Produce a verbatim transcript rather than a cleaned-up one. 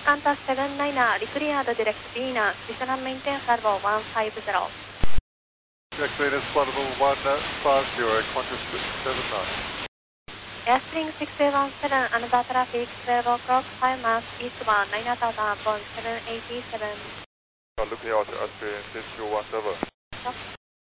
Qantas seven niner, declared direct Venus, additional maintenance level one five zero. Direct Venus, flight level one five zero, Qantas seven niner. Airstream six eight one seven, another traffic, twelve o'clock, five miles eastbound, nine thousand, Boeing seven eighty-seven. Looking out to Airstream six two one seven. Stop.